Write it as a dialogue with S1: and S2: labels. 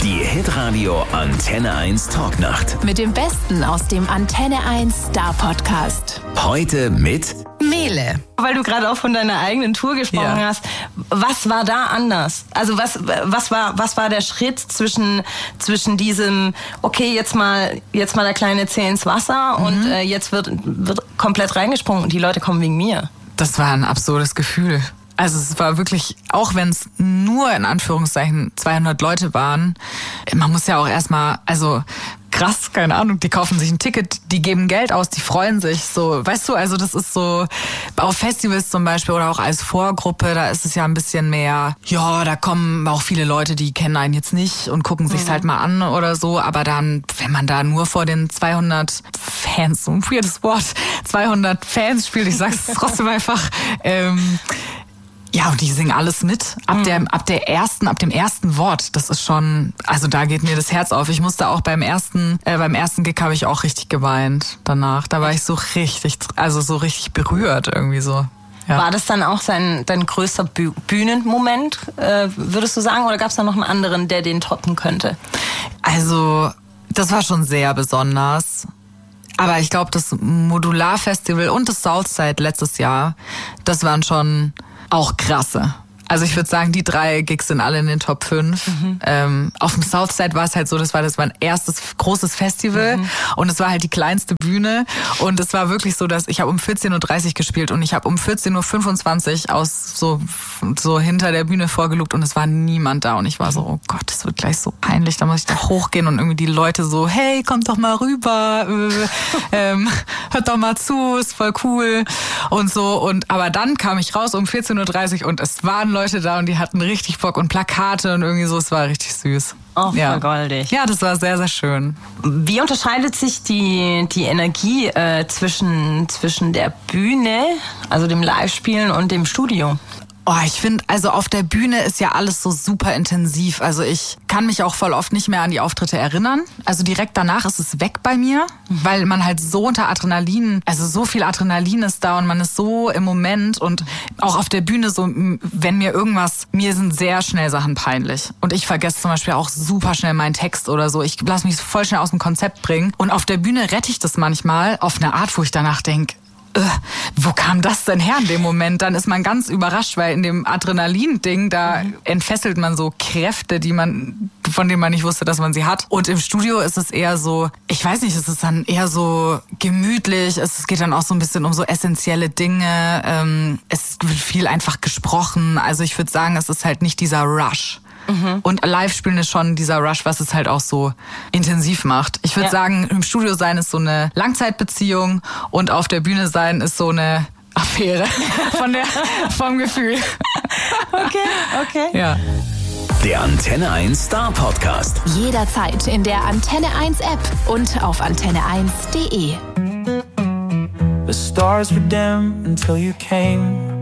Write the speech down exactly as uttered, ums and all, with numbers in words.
S1: Die Hitradio Antenne eins Talknacht.
S2: Mit dem Besten aus dem Antenne eins Star Podcast.
S1: Heute mit
S2: Mele.
S3: Weil du gerade auch von deiner eigenen Tour gesprochen
S4: Ja.
S3: hast. Was war da anders? Also was, was, war, was war der Schritt zwischen, zwischen diesem, okay, jetzt mal, jetzt mal der kleine Zeh ins Wasser
S4: Mhm.
S3: und äh, jetzt wird, wird komplett reingesprungen und die Leute kommen wegen mir?
S4: Das war ein absurdes Gefühl. Also es war wirklich, auch wenn es nur in Anführungszeichen zweihundert Leute waren, man muss ja auch erstmal, also krass, keine Ahnung, die kaufen sich ein Ticket, die geben Geld aus, die freuen sich so, weißt du, also das ist so, auf Festivals zum Beispiel oder auch als Vorgruppe, da ist es ja ein bisschen mehr, ja, da kommen auch viele Leute, die kennen einen jetzt nicht und gucken sich's halt mal an oder so, aber dann, wenn man da nur vor den zweihundert Fans, so ein weirdes Wort, zweihundert Fans spielt, ich sag's trotzdem einfach, ähm, ja, und die singen alles mit. Ab der, ab der ersten, ab dem ersten Wort. Das ist schon, also da geht mir das Herz auf. Ich musste auch beim ersten, äh, beim ersten Gig habe ich auch richtig geweint danach. Da war ich so richtig, also so richtig berührt irgendwie so. Ja.
S3: War das dann auch sein, dein größter Bü- Bühnenmoment, äh, würdest du sagen? Oder gab es da noch einen anderen, der den toppen könnte?
S4: Also, das war schon sehr besonders. Aber ich glaube, das Modular-Festival und das Southside letztes Jahr, das waren schon auch krasse. Also ich würde sagen, die drei Gigs sind alle in den Top fünf. Mhm. Ähm, auf dem Southside war es halt so, das war das mein erstes großes Festival mhm. und es war halt die kleinste Bühne und es war wirklich so, dass ich habe um vierzehn Uhr dreißig gespielt und ich habe um vierzehn Uhr fünfundzwanzig aus so so hinter der Bühne vorgelugt und es war niemand da und ich war so, oh Gott, das wird gleich so peinlich, da muss ich da hochgehen und irgendwie die Leute so, hey, kommt doch mal rüber, äh, ähm, hört doch mal zu, ist voll cool und so und aber dann kam ich raus um vierzehn Uhr dreißig und es waren Leute da und die hatten richtig Bock und Plakate und irgendwie so, es war richtig süß.
S3: Oh, voll
S4: ja.
S3: goldig.
S4: Ja, das war sehr, sehr schön.
S3: Wie unterscheidet sich die, die Energie äh, zwischen, zwischen der Bühne, also dem Live-Spielen und dem Studio?
S4: Oh, ich finde, also auf der Bühne ist ja alles so super intensiv. Also ich kann mich auch voll oft nicht mehr an die Auftritte erinnern. Also direkt danach ist es weg bei mir, weil man halt so unter Adrenalin, also so viel Adrenalin ist da und man ist so im Moment und auch auf der Bühne so, wenn mir irgendwas, mir sind sehr schnell Sachen peinlich. Und ich vergesse zum Beispiel auch super schnell meinen Text oder so. Ich lasse mich voll schnell aus dem Konzept bringen. Und auf der Bühne rette ich das manchmal auf eine Art, wo ich danach denke, Äh, wo kam das denn her in dem Moment? Dann ist man ganz überrascht, weil in dem Adrenalin-Ding, da mhm. entfesselt man so Kräfte, die man, von denen man nicht wusste, dass man sie hat. Und im Studio ist es eher so, ich weiß nicht, es ist dann eher so gemütlich, es geht dann auch so ein bisschen um so essentielle Dinge, ähm, es wird viel einfach gesprochen. Also ich würde sagen, es ist halt nicht dieser Rush. Mhm. Und Live-Spielen ist schon dieser Rush, was es halt auch so intensiv macht. Ich würde ja. sagen, im Studio sein ist so eine Langzeitbeziehung und auf der Bühne sein ist so eine Affäre von der, vom Gefühl.
S3: Okay, okay.
S4: Ja.
S1: Der Antenne eins Star Podcast.
S2: Jederzeit in der Antenne eins App und auf antenne eins punkt de.
S5: The stars were dim until you came.